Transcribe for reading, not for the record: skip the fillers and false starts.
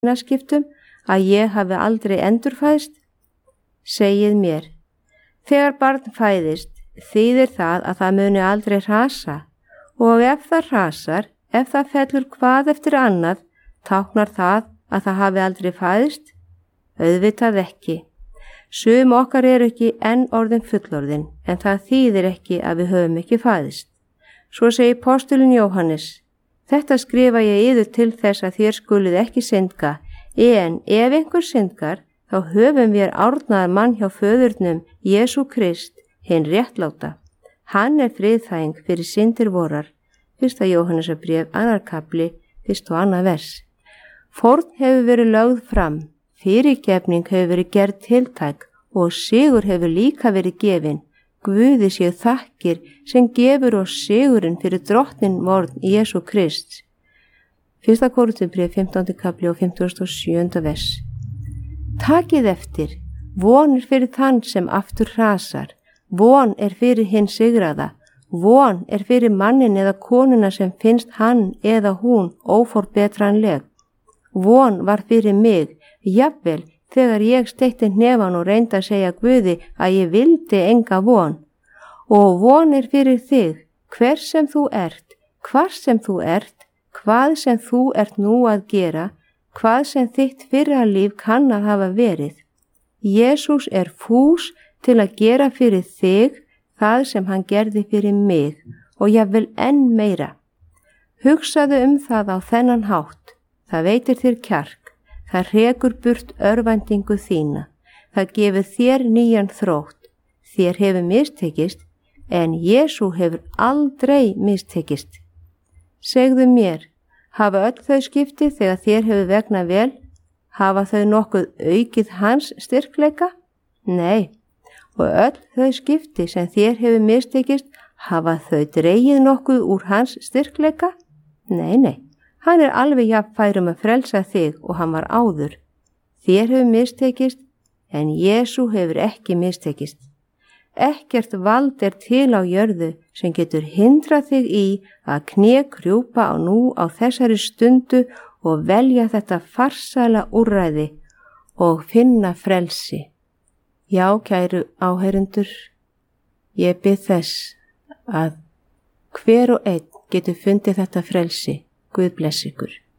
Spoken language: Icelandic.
kynaskiptum að ég hafi aldrei endurfæðst? Segið mér, þegar barn fæðist, þýðir það að það muni aldrei hrasa, og ef það hrasar, ef það fellur hvað eftir annað, táknar það að það hafi aldrei fæðst? Auðvitað ekki. Sum okkar eru ekki enn orðin fullorðin, en það þýðir ekki að við höfum ekki fæðst. Svo segir postulinn Jóhannes, þetta skrifa ég yður til þess að þér skulið ekki syndga, en ef einhver syndgar, þá höfum við árnaðar mann hjá föðurnum, Jesú Krist, hinn réttláta. Hann friðþæging fyrir syndir vorar. 1. Jóhannesarbréf, 2. kapli, 1. og 2. vers. Fórn hefur verið lögð fram, fyrirgefning hefur verið gerð tiltæk og sigur hefur líka verið gefin. Guði séu þakkir sem gefur oss sigurinn fyrir drottnin vorn Jesú Krist. 1. Kórinthubréf, 15. kapli og 57. vers. Takið eftir, von fyrir þann sem aftur hrasar, von fyrir hinn sigraða, von fyrir mannin eða konuna sem finnst hann eða hún óforbetranleg. Von var fyrir mig, jafnvel þegar ég steytti hnefan og reyndi að segja Guði að ég vildi enga von. Og von fyrir þig, hver sem þú ert, hvar sem þú ert, hvað sem þú ert nú að gera, hvað sem þitt fyrra líf kann að hafa verið. Jesús fús til að gera fyrir þig það sem hann gerði fyrir mig og jafnvel enn meira. Hugsaðu það á þennan hátt, það veitir þér kjark. Það hrekur burt örvæntingu þína. Það gefur þér nýjan þrótt. Þér hefur mistekist, en Jesú hefur aldrei mistekist. Segðu mér, hafa öll þau skipti þegar þér hefur vegnað vel? Hafa þau nokkuð aukið hans styrkleika? Nei, og öll þau skipti sem þér hefur mistekist, hafa þau dregið nokkuð úr hans styrkleika? Nei. Hann alveg jafnfærum að frelsa þig og hann var áður. Þér hefur mistekist, en Jesú hefur ekki mistekist. Ekkert vald til á jörðu sem getur hindrað þig í að kné krjúpa nú á þessari stundu og velja þetta farsæla úrræði og finna frelsi. Já, kæru áheyrendur, ég bið þess að hver og einn getur fundið þetta frelsi. Guð bless ykkur.